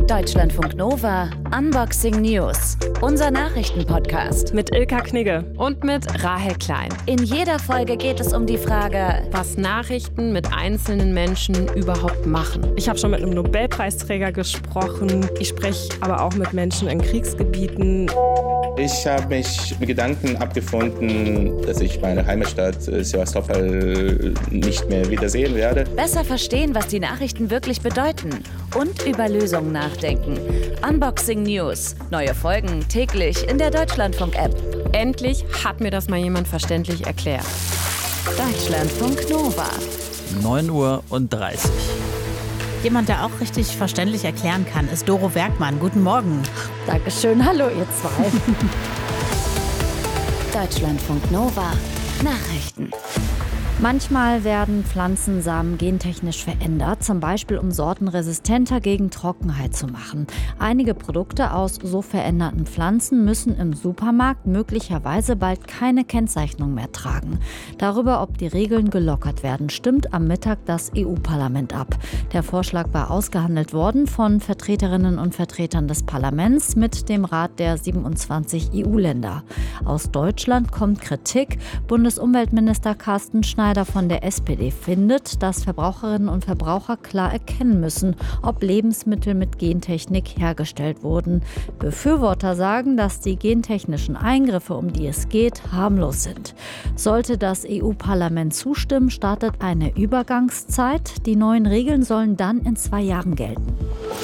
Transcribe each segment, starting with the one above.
Deutschlandfunk Nova Unboxing News. Unser Nachrichtenpodcast mit Ilka Knigge und mit Rahel Klein. In jeder Folge geht es um die Frage, was Nachrichten mit einzelnen Menschen überhaupt machen. Ich habe schon mit einem Nobelpreisträger gesprochen. Ich spreche aber auch mit Menschen in Kriegsgebieten. Ich habe mich mit Gedanken abgefunden, dass ich meine Heimatstadt Sevastopol nicht mehr wiedersehen werde. Besser verstehen, was die Nachrichten wirklich bedeuten und über Lösungen nachdenken. Unboxing News. Neue Folgen täglich in der Deutschlandfunk-App. Endlich hat mir das mal jemand verständlich erklärt. Deutschlandfunk Nova. 9:30 Uhr. Jemand, der auch richtig verständlich erklären kann, ist Doro Bergmann. Guten Morgen. Dankeschön. Hallo, ihr zwei. Deutschlandfunk Nova. Nachrichten. Manchmal werden Pflanzensamen gentechnisch verändert, zum Beispiel um Sorten resistenter gegen Trockenheit zu machen. Einige Produkte aus so veränderten Pflanzen müssen im Supermarkt möglicherweise bald keine Kennzeichnung mehr tragen. Darüber, ob die Regeln gelockert werden, stimmt am Mittag das EU-Parlament ab. Der Vorschlag war ausgehandelt worden von Vertreterinnen und Vertretern des Parlaments mit dem Rat der 27 EU-Länder. Aus Deutschland kommt Kritik. Bundesumweltminister Carsten Schneider von der SPD findet, dass Verbraucherinnen und Verbraucher klar erkennen müssen, ob Lebensmittel mit Gentechnik hergestellt wurden. Befürworter sagen, dass die gentechnischen Eingriffe, um die es geht, harmlos sind. Sollte das EU-Parlament zustimmen, startet eine Übergangszeit. Die neuen Regeln sollen dann in 2 Jahren gelten.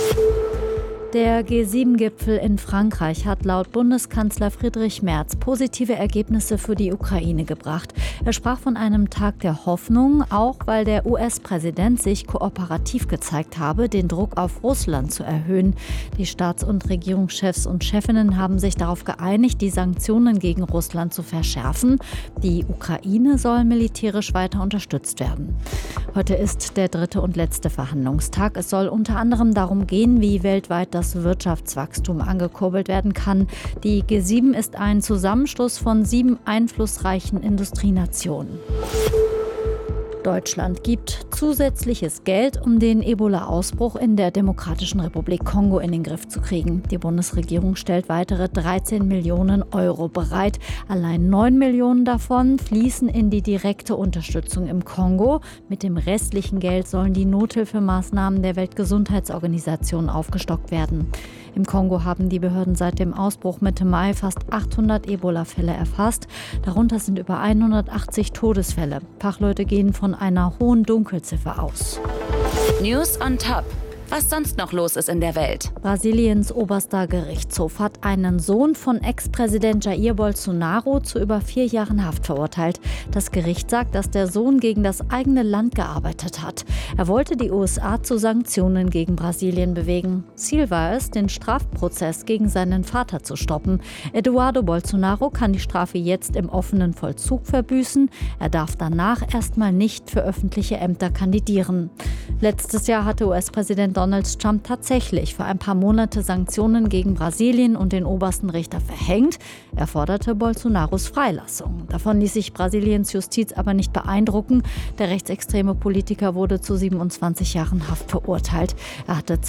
Der G7-Gipfel in Frankreich hat laut Bundeskanzler Friedrich Merz positive Ergebnisse für die Ukraine gebracht. Er sprach von einem Tag der Hoffnung, auch weil der US-Präsident sich kooperativ gezeigt habe, den Druck auf Russland zu erhöhen. Die Staats- und Regierungschefs und Chefinnen haben sich darauf geeinigt, die Sanktionen gegen Russland zu verschärfen. Die Ukraine soll militärisch weiter unterstützt werden. Heute ist der 3. und letzte Verhandlungstag. Es soll unter anderem darum gehen, wie weltweit das Wirtschaftswachstum angekurbelt werden kann. Die G7 ist ein Zusammenschluss von 7 einflussreichen Industrienationen. Deutschland gibt zusätzliches Geld, um den Ebola-Ausbruch in der Demokratischen Republik Kongo in den Griff zu kriegen. Die Bundesregierung stellt weitere 13 Millionen Euro bereit. Allein 9 Millionen davon fließen in die direkte Unterstützung im Kongo. Mit dem restlichen Geld sollen die Nothilfemaßnahmen der Weltgesundheitsorganisation aufgestockt werden. Im Kongo haben die Behörden seit dem Ausbruch Mitte Mai fast 800 Ebola-Fälle erfasst. Darunter sind über 180 Todesfälle. Fachleute gehen von einer hohen Dunkelziffer aus. News on top. Was sonst noch los ist in der Welt. Brasiliens oberster Gerichtshof hat einen Sohn von Ex-Präsident Jair Bolsonaro zu über 4 Jahren Haft verurteilt. Das Gericht sagt, dass der Sohn gegen das eigene Land gearbeitet hat. Er wollte die USA zu Sanktionen gegen Brasilien bewegen. Ziel war es, den Strafprozess gegen seinen Vater zu stoppen. Eduardo Bolsonaro kann die Strafe jetzt im offenen Vollzug verbüßen. Er darf danach erstmal nicht für öffentliche Ämter kandidieren. Letztes Jahr hatte US-Präsident Donald Trump tatsächlich für ein paar Monate Sanktionen gegen Brasilien und den obersten Richter verhängt. Er forderte Bolsonaros Freilassung. Davon ließ sich Brasiliens Justiz aber nicht beeindrucken. Der rechtsextreme Politiker wurde zu 27 Jahren Haft verurteilt. Er hatte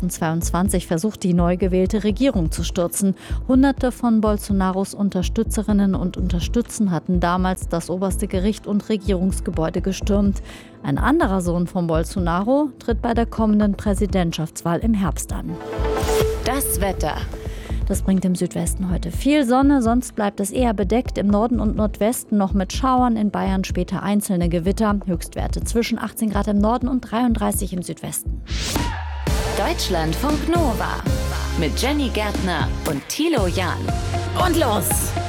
2022 versucht, die neu gewählte Regierung zu stürzen. Hunderte von Bolsonaros Unterstützerinnen und Unterstützen hatten damals das oberste Gericht und Regierungsgebäude gestürmt. Ein anderer Sohn von Bolsonaro tritt bei der kommenden Präsidentschaftswahl im Herbst an. Das Wetter. Das bringt im Südwesten heute viel Sonne, sonst bleibt es eher bedeckt. Im Norden und Nordwesten noch mit Schauern, in Bayern später einzelne Gewitter. Höchstwerte zwischen 18 Grad im Norden und 33 im Südwesten. Deutschlandfunk Nova mit Jenny Gärtner und Thilo Jahn. Und los!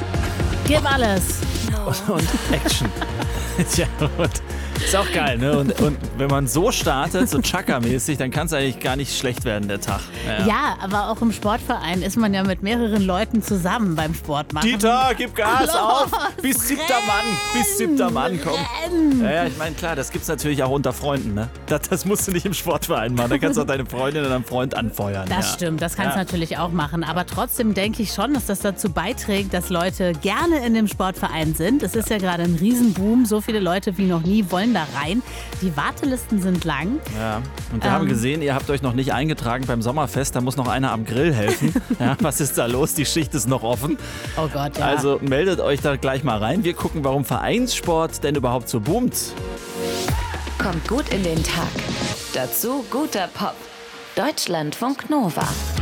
Gib alles! Und Action. Tja, und ist auch geil, ne? Und wenn man so startet, so Chaka-mäßig, dann kann es eigentlich gar nicht schlecht werden, der Tag. Ja, aber auch im Sportverein ist man ja mit mehreren Leuten zusammen beim Sport machen. Dieter, gib Gas auf! Bis 7. Mann, komm. Ja, ich meine, klar, das gibt's natürlich auch unter Freunden, ne? Das musst du nicht im Sportverein machen. Da kannst du auch deine Freundin oder deinen Freund anfeuern. Das stimmt, das kannst du natürlich auch machen. Aber trotzdem denke ich schon, dass das dazu beiträgt, dass Leute gerne in dem Sportverein sind. Es ist ja gerade ein Riesenboom. So viele Leute wie noch nie wollen können da rein. Die Wartelisten sind lang. Ja, und wir haben gesehen, ihr habt euch noch nicht eingetragen beim Sommerfest. Da muss noch einer am Grill helfen. Ja, was ist da los? Die Schicht ist noch offen. Oh Gott, ja. Also meldet euch da gleich mal rein. Wir gucken, warum Vereinssport denn überhaupt so boomt. Kommt gut in den Tag. Dazu guter Pop. Deutschlandfunk Nova.